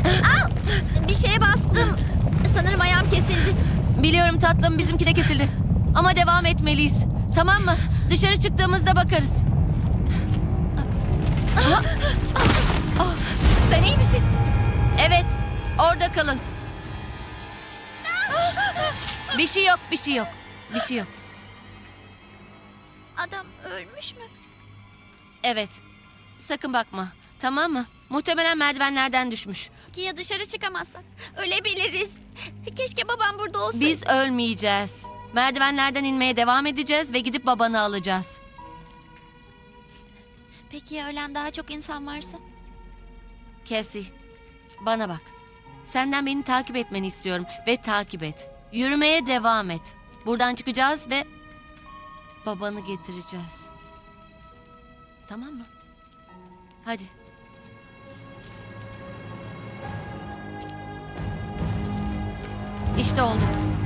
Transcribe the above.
Bir şeye bastım. Sanırım ayağım kesildi. Biliyorum tatlım, bizimki de kesildi. Ama devam etmeliyiz. Tamam mı? Dışarı çıktığımızda bakarız. Sen iyi misin? Evet, orada kalın. Bir şey yok, bir şey yok. Bir şey yok. Adam ölmüş mü? Evet, sakın bakma. Tamam mı? Muhtemelen merdivenlerden düşmüş. Ki ya dışarı çıkamazsak? Ölebiliriz. Keşke babam burada olsaydı. Biz ölmeyeceğiz. Merdivenlerden inmeye devam edeceğiz ve gidip babanı alacağız. Peki ya ölen daha çok insan varsa? Cassie, bana bak. Senden beni takip etmeni istiyorum ve takip et. Yürümeye devam et. Buradan çıkacağız ve babanı getireceğiz. Tamam mı? Hadi. İşte oldu.